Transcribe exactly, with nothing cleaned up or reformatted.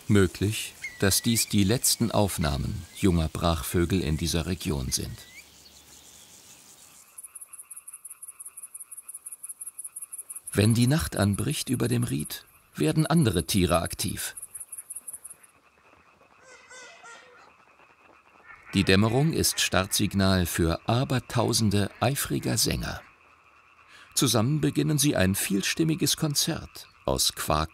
Möglich, dass dies die letzten Aufnahmen junger Brachvögel in dieser Region sind. Wenn die Nacht anbricht über dem Ried, werden andere Tiere aktiv. Die Dämmerung ist Startsignal für Abertausende eifriger Sänger. Zusammen beginnen sie ein vielstimmiges Konzert aus Quak